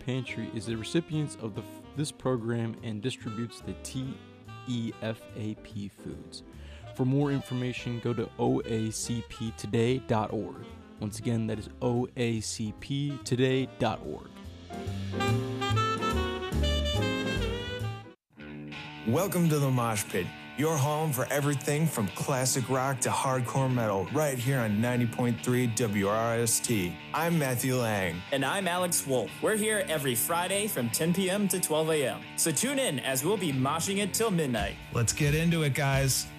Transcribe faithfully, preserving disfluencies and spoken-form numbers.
Pantry is the recipient of the, this program and distributes the T E F A P foods. For more information, go to O A C P today dot org. Once again, that is O A C P today dot org. Welcome to the Mosh Pit, your home for everything from classic rock to hardcore metal, right here on ninety point three W R S T. I'm Matthew Lang. And I'm Alex Wolf. We're here every Friday from ten p.m. to twelve a.m. So tune in as we'll be moshing it till midnight. Let's get into it, guys.